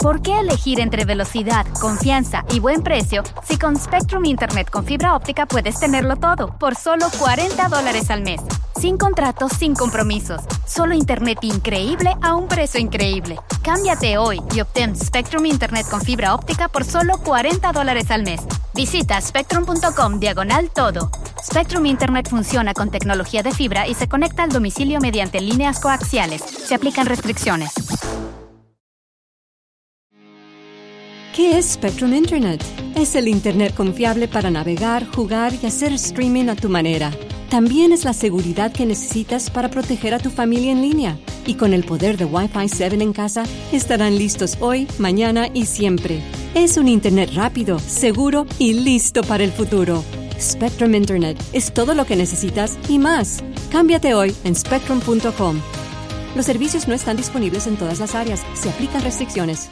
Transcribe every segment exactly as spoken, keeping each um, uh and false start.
¿Por qué elegir entre velocidad, confianza y buen precio si con Spectrum Internet con fibra óptica puedes tenerlo todo por solo cuarenta dólares al mes? Sin contratos, sin compromisos. Solo internet increíble a un precio increíble. Cámbiate hoy y obtén Spectrum Internet con fibra óptica por solo cuarenta dólares al mes. Visita spectrum.com diagonal todo. Spectrum Internet funciona con tecnología de fibra y se conecta al domicilio mediante líneas coaxiales. Se aplican restricciones. ¿Qué es Spectrum Internet? Es el Internet confiable para navegar, jugar y hacer streaming a tu manera. También es la seguridad que necesitas para proteger a tu familia en línea. Y con el poder de Wi-Fi siete en casa, estarán listos hoy, mañana y siempre. Es un Internet rápido, seguro y listo para el futuro. Spectrum Internet es todo lo que necesitas y más. Cámbiate hoy en spectrum punto com. Los servicios no están disponibles en todas las áreas. Se aplican restricciones.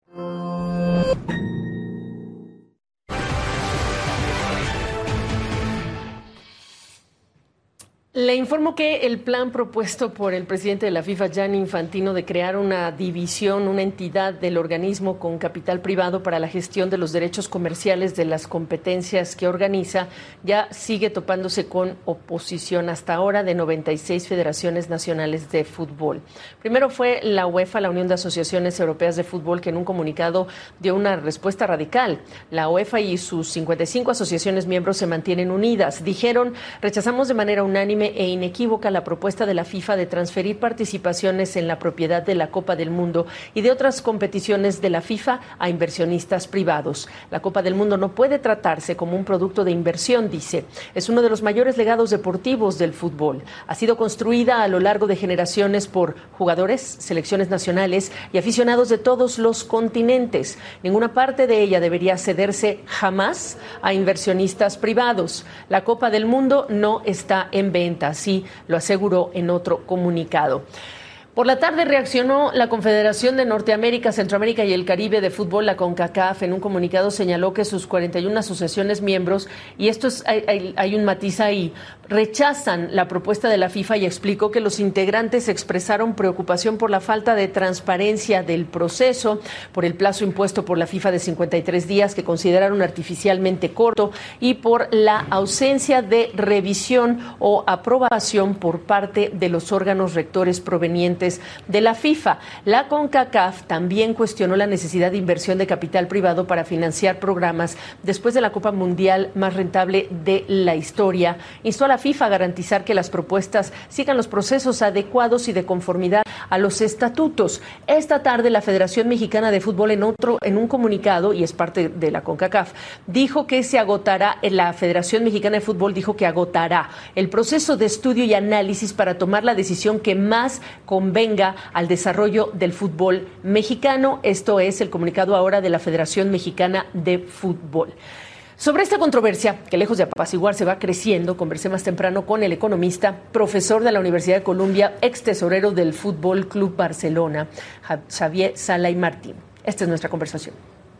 Le informo que el plan propuesto por el presidente de la FIFA, Gianni Infantino, de crear una división, una entidad del organismo con capital privado para la gestión de los derechos comerciales de las competencias que organiza, ya sigue topándose con oposición hasta ahora de noventa y seis federaciones nacionales de fútbol. Primero fue la UEFA, la Unión de Asociaciones Europeas de Fútbol, que en un comunicado dio una respuesta radical. La UEFA y sus cincuenta y cinco asociaciones miembros se mantienen unidas. Dijeron: rechazamos de manera unánime e inequívoca la propuesta de la FIFA de transferir participaciones en la propiedad de la Copa del Mundo y de otras competiciones de la FIFA a inversionistas privados. La Copa del Mundo no puede tratarse como un producto de inversión, dice. Es uno de los mayores legados deportivos del fútbol. Ha sido construida a lo largo de generaciones por jugadores, selecciones nacionales y aficionados de todos los continentes. Ninguna parte de ella debería cederse jamás a inversionistas privados. La Copa del Mundo no está en venta. Así lo aseguró en otro comunicado. Por la tarde reaccionó la Confederación de Norteamérica, Centroamérica y el Caribe de Fútbol, la CONCACAF. En un comunicado señaló que sus cuarenta y una asociaciones miembros, y esto es, hay, hay, hay un matiz ahí, rechazan la propuesta de la FIFA y explicó que los integrantes expresaron preocupación por la falta de transparencia del proceso, por el plazo impuesto por la FIFA de cincuenta y tres días que consideraron artificialmente corto y por la ausencia de revisión o aprobación por parte de los órganos rectores provenientes de la FIFA. La CONCACAF también cuestionó la necesidad de inversión de capital privado para financiar programas después de la Copa Mundial más rentable de la historia. Instó a la FIFA a garantizar que las propuestas sigan los procesos adecuados y de conformidad a los estatutos. Esta tarde la Federación Mexicana de Fútbol, en otro en un comunicado, y es parte de la CONCACAF, dijo que se agotará, la Federación Mexicana de Fútbol dijo que agotará el proceso de estudio y análisis para tomar la decisión que más convenga al desarrollo del fútbol mexicano. Esto es el comunicado ahora de la Federación Mexicana de Fútbol. Sobre esta controversia, que lejos de apaciguarse va creciendo, conversé más temprano con el economista, profesor de la Universidad de Columbia, ex tesorero del Fútbol Club Barcelona, Xavier Sala y Martín. Esta es nuestra conversación.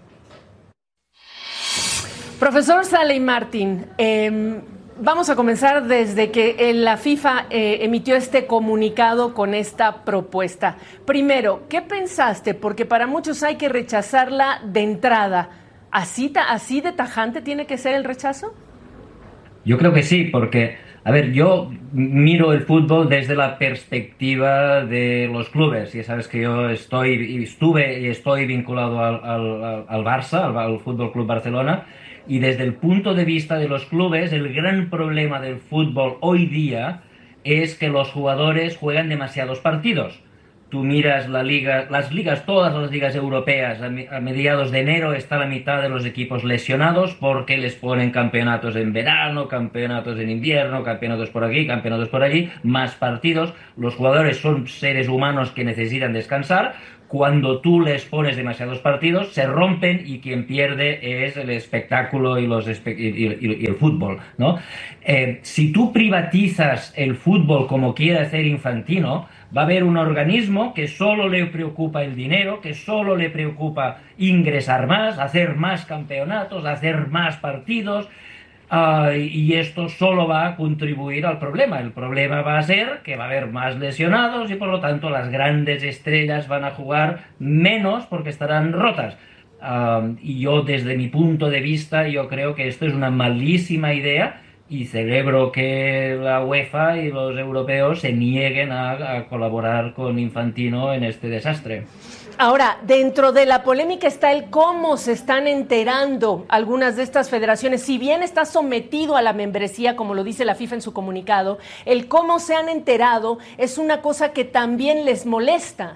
Profesor Sala y Martín, eh, vamos a comenzar desde que la FIFA eh, emitió este comunicado con esta propuesta. Primero, ¿qué pensaste? Porque para muchos hay que rechazarla de entrada. ¿Así, así de tajante tiene que ser el rechazo? Yo creo que sí, porque, a ver, yo miro el fútbol desde la perspectiva de los clubes. Ya sabes que yo estoy, estuve y estoy vinculado al, al, al Barça, al, al Fútbol Club Barcelona, y desde el punto de vista de los clubes, el gran problema del fútbol hoy día es que los jugadores juegan demasiados partidos. Tú miras la liga, las ligas, todas las ligas europeas, a mediados de enero está la mitad de los equipos lesionados porque les ponen campeonatos en verano, campeonatos en invierno, campeonatos por aquí, campeonatos por allí, más partidos. Los jugadores son seres humanos que necesitan descansar. Cuando tú les pones demasiados partidos, se rompen y quien pierde es el espectáculo y, los espe- y, y, y el fútbol, ¿no? Eh, si tú privatizas el fútbol como quiere hacer Infantino, va a haber un organismo que solo le preocupa el dinero, que solo le preocupa ingresar más, hacer más campeonatos, hacer más partidos. Uh, y esto solo va a contribuir al problema. El problema va a ser que va a haber más lesionados y por lo tanto las grandes estrellas van a jugar menos porque estarán rotas. Uh, y yo desde mi punto de vista yo creo que esto es una malísima idea y celebro que la UEFA y los europeos se nieguen a, a colaborar con Infantino en este desastre. Ahora, dentro de la polémica está el cómo se están enterando algunas de estas federaciones. Si bien está sometido a la membresía, como lo dice la FIFA en su comunicado, el cómo se han enterado es una cosa que también les molesta.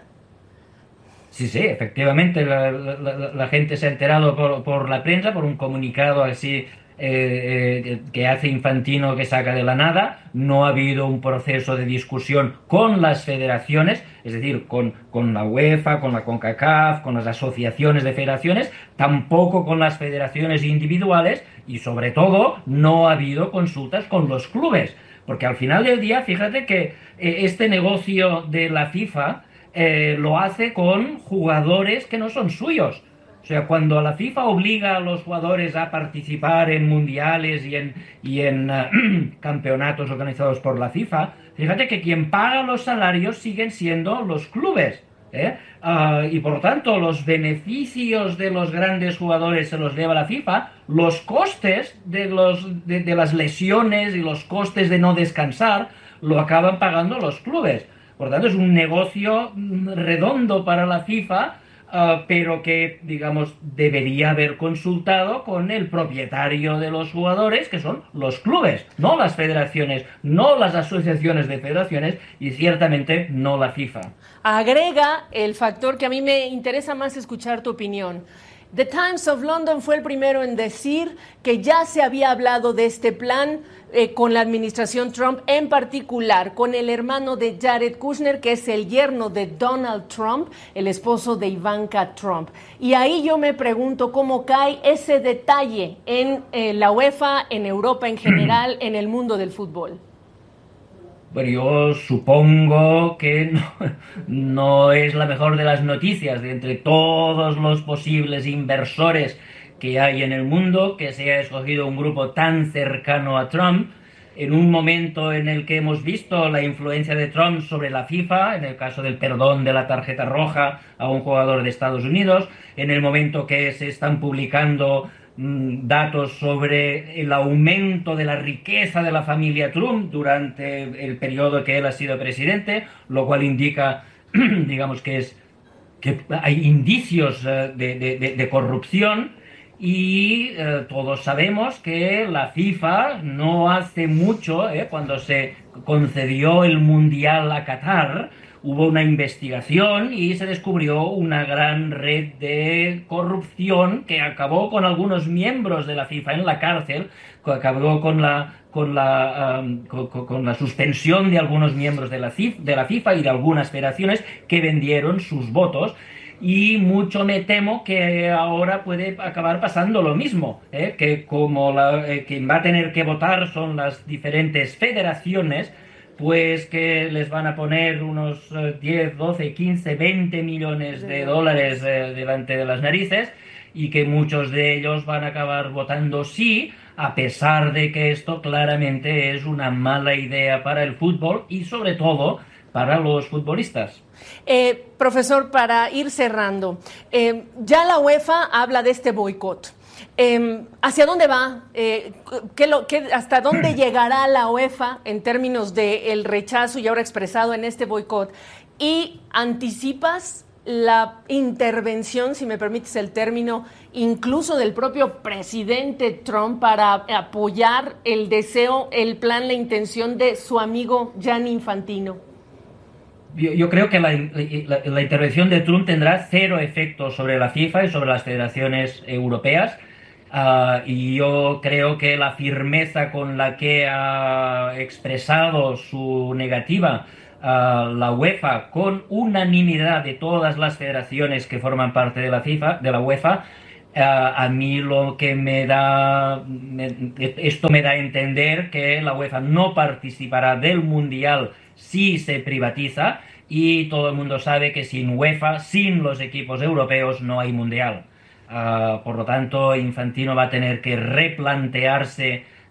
Sí, sí, efectivamente, la, la, la gente se ha enterado por, por la prensa, por un comunicado así eh, eh, que hace Infantino que saca de la nada. No ha habido un proceso de discusión con las federaciones, es decir, con, con la UEFA, con la CONCACAF, con las asociaciones de federaciones, tampoco con las federaciones individuales y sobre todo no ha habido consultas con los clubes, porque al final del día, fíjate que eh, este negocio de la FIFA Eh, lo hace con jugadores que no son suyos. O sea, cuando la FIFA obliga a los jugadores a participar en mundiales y en, y en uh, campeonatos organizados por la FIFA, fíjate que quien paga los salarios siguen siendo los clubes, ¿eh? Uh, y por lo tanto los beneficios de los grandes jugadores se los lleva la FIFA, los costes de, los, de, de las lesiones y los costes de no descansar lo acaban pagando los clubes. Por tanto, es un negocio redondo para la FIFA, uh, pero que, digamos, debería haber consultado con el propietario de los jugadores, que son los clubes, no las federaciones, no las asociaciones de federaciones y ciertamente no la FIFA. Agrega el factor que a mí me interesa más escuchar tu opinión. The Times of London fue el primero en decir que ya se había hablado de este plan eh, con la administración Trump, en particular con el hermano de Jared Kushner, que es el yerno de Donald Trump, el esposo de Ivanka Trump. Y ahí yo me pregunto cómo cae ese detalle en eh, la UEFA, en Europa en general, en el mundo del fútbol. Bueno, yo supongo que no, no es la mejor de las noticias de entre todos los posibles inversores que hay en el mundo, que se ha escogido un grupo tan cercano a Trump, en un momento en el que hemos visto la influencia de Trump sobre la FIFA, en el caso del perdón de la tarjeta roja a un jugador de Estados Unidos, en el momento que se están publicando datos sobre el aumento de la riqueza de la familia Trump durante el periodo que él ha sido presidente, lo cual indica, digamos, que es que hay indicios de, de, de, de corrupción y eh, todos sabemos que la FIFA no hace mucho, eh, cuando se concedió el Mundial a Qatar, hubo una investigación y se descubrió una gran red de corrupción que acabó con algunos miembros de la FIFA en la cárcel, que acabó con la, con la, um, con, con la suspensión de algunos miembros de la, de la FIFA y de algunas federaciones que vendieron sus votos. Y mucho me temo que ahora puede acabar pasando lo mismo, ¿eh? que como la, eh, quien va a tener que votar son las diferentes federaciones, pues que les van a poner unos diez, doce, quince, veinte millones de dólares eh, delante de las narices y que muchos de ellos van a acabar votando sí, a pesar de que esto claramente es una mala idea para el fútbol y sobre todo para los futbolistas. Eh, profesor, para ir cerrando, eh, ya la UEFA habla de este boicot. Eh, ¿Hacia dónde va? Eh, ¿qué lo, qué, ¿Hasta dónde llegará la UEFA en términos del rechazo y ahora expresado en este boicot? ¿Y anticipas la intervención, si me permites el término, incluso del propio presidente Trump para apoyar el deseo, el plan, la intención de su amigo Gianni Infantino? Yo, yo creo que la, la, la intervención de Trump tendrá cero efecto sobre la FIFA y sobre las federaciones europeas. Uh, y yo creo que la firmeza con la que ha expresado su negativa uh, la UEFA con unanimidad de todas las federaciones que forman parte de la FIFA, de la UEFA, uh, a mí lo que me da, me, esto me da a entender que la UEFA no participará del Mundial si se privatiza y todo el mundo sabe que sin UEFA, sin los equipos europeos, no hay Mundial. Uh, por lo tanto, Infantino va a tener que replantearse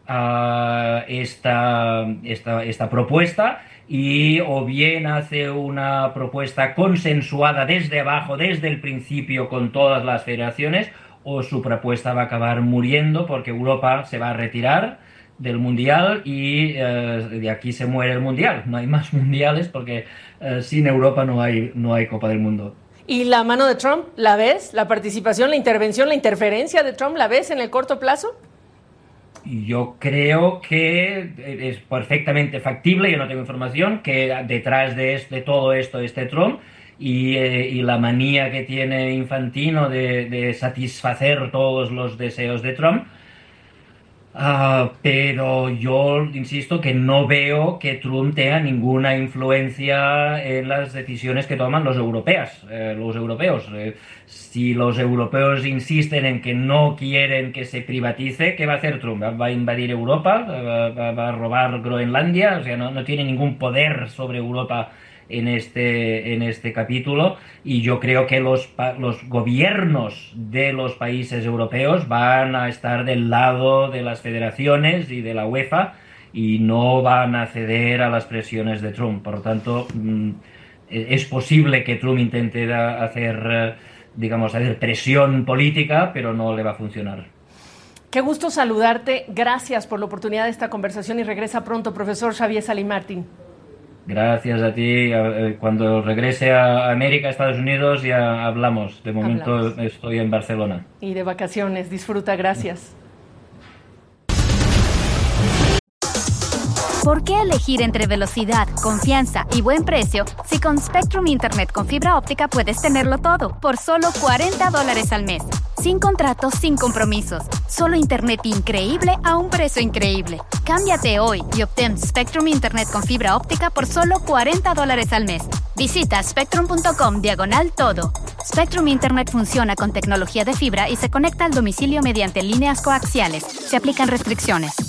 uh, esta, esta, esta propuesta, y o bien hace una propuesta consensuada desde abajo, desde el principio, con todas las federaciones, o su propuesta va a acabar muriendo porque Europa se va a retirar del Mundial y uh, de aquí se muere el Mundial. No hay más mundiales porque uh, sin Europa no hay, no hay Copa del Mundo. ¿Y la mano de Trump, la ves? ¿La participación, la intervención, la interferencia de Trump, la ves en el corto plazo? Yo creo que es perfectamente factible, yo no tengo información, que detrás de, este, de todo esto esté Trump, y, eh, y la manía que tiene Infantino de, de satisfacer todos los deseos de Trump. Uh, pero yo insisto que no veo que Trump tenga ninguna influencia en las decisiones que toman los europeos. Eh, los europeos. Eh, si los europeos insisten en que no quieren que se privatice, ¿qué va a hacer Trump? ¿Va a invadir Europa? ¿Va, va, va a robar Groenlandia? O sea, no, no tiene ningún poder sobre Europa en este, en este capítulo, y yo creo que los, los gobiernos de los países europeos van a estar del lado de las federaciones y de la UEFA y no van a ceder a las presiones de Trump. Por lo tanto, es posible que Trump intente hacer, digamos, hacer presión política, pero no le va a funcionar. Qué gusto saludarte. Gracias por la oportunidad de esta conversación y regresa pronto, profesor Xavier Salim Martín. Gracias a ti. Cuando regrese a América, a Estados Unidos, ya hablamos. De momento hablamos. Estoy en Barcelona. Y de vacaciones. Disfruta. Gracias. ¿Por qué elegir entre velocidad, confianza y buen precio si con Spectrum Internet con fibra óptica puedes tenerlo todo por solo cuarenta dólares al mes? Sin contratos, sin compromisos. Solo internet increíble a un precio increíble. Cámbiate hoy y obtén Spectrum Internet con fibra óptica por solo cuarenta dólares al mes. Visita spectrum punto com diagonal todo. Spectrum Internet funciona con tecnología de fibra y se conecta al domicilio mediante líneas coaxiales. Se aplican restricciones.